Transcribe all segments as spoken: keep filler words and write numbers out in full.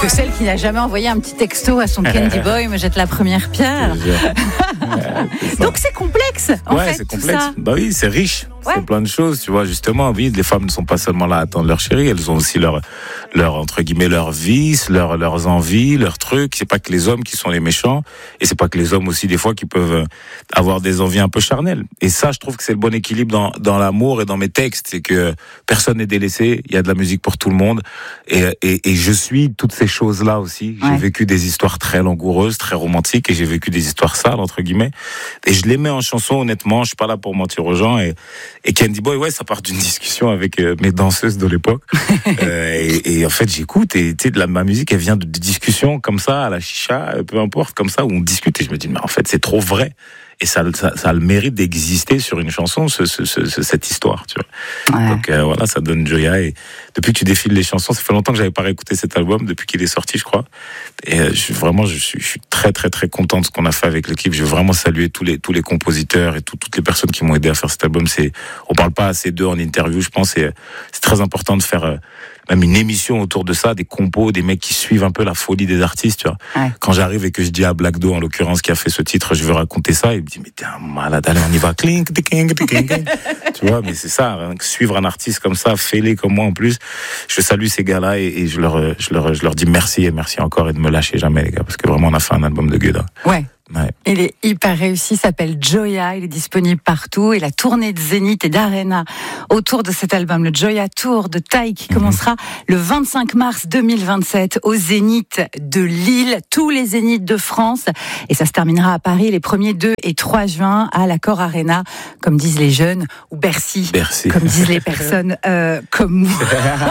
que celle qui n'a jamais envoyé un petit texto à son Candy Boy me jette la première pierre. Ouais, Donc c'est complexe, en ouais, fait, c'est tout complexe. ça. Bah oui, c'est riche. Ouais. C'est plein de choses, tu vois, justement. Oui, les femmes ne sont pas seulement là à attendre leur chéri, elles ont aussi leur, leur, entre guillemets, leurs vices, leurs, leurs envies, leurs trucs. C'est pas que les hommes qui sont les méchants. Et c'est pas que les hommes aussi, des fois, qui peuvent avoir des envies un peu charnelles. Et ça, je trouve que c'est le bon équilibre dans, dans l'amour et dans mes textes. C'est que personne n'est délaissé. Il y a de la musique pour tout le monde. Et, et, et je suis toutes ces choses-là aussi. J'ai Ouais. vécu des histoires très langoureuses, très romantiques, et j'ai vécu des histoires sales, entre guillemets. Et je les mets en chanson, honnêtement. Je suis pas là pour mentir aux gens. Et, et Candy Boy, ouais, ça part d'une discussion avec euh, mes danseuses de l'époque. euh, et, et en fait, j'écoute, et tu sais, de la, ma musique, elle vient de, de discussions comme ça, à la chicha, peu importe, comme ça, où on discute. Et je me dis, mais en fait, c'est trop vrai. Et ça, ça, ça a le mérite d'exister sur une chanson, ce, ce, ce, cette histoire, tu vois. Ouais. Donc euh, voilà, ça donne Joya. Et depuis que tu défiles les chansons, ça fait longtemps que j'avais pas réécouté cet album, depuis qu'il est sorti, je crois. Et euh, je, vraiment, je suis, je suis très, très, très content de ce qu'on a fait avec l'équipe. Je veux vraiment saluer tous les, tous les compositeurs et tout, toutes les personnes qui m'ont aidé à faire cet album. C'est, on parle pas assez d'eux en interview, je pense. Et c'est très important de faire euh, même une émission autour de ça, des compos, des mecs qui suivent un peu la folie des artistes, tu vois. Ouais. Quand j'arrive et que je dis à Black Do, en l'occurrence, qui a fait ce titre, je veux raconter ça, il me dit, mais t'es un malade, allez, on y va, clink, clink, clink, clink. Tu vois, mais c'est ça, hein, suivre un artiste comme ça, fêlé comme moi en plus. Je salue ces gars-là et, et je leur, je leur, je leur dis merci et merci encore, et de me lâcher jamais, les gars, parce que vraiment, on a fait un album de gueule. Ouais. Ouais. Il est hyper réussi, s'appelle Joya, il est disponible partout, et la tournée de Zénith et d'Arena autour de cet album, le Joya Tour de Taï, qui commencera le vingt-cinq mars deux mille vingt-sept au Zénith de Lille, tous les Zéniths de France, et ça se terminera à Paris les premiers deux et trois juin à l'Accor Arena, comme disent les jeunes, ou Bercy, Bercy. comme disent les personnes euh, comme moi.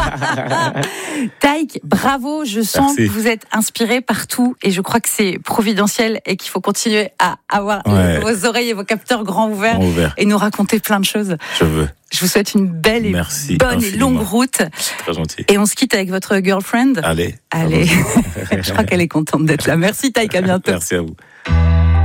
Taïk, bravo, je sens Merci. que vous êtes inspiré partout, et je crois que c'est providentiel et qu'il faut continuer à avoir Ouais. vos oreilles et vos capteurs grands ouverts, Grand ouvert. et nous raconter plein de choses. Je veux. Je vous souhaite une belle et Merci bonne et infiniment. longue route. C'est très gentil. Et on se quitte avec votre girlfriend. Allez. Allez, je crois qu'elle est contente d'être là. Merci Taïk, à bientôt. Merci à vous.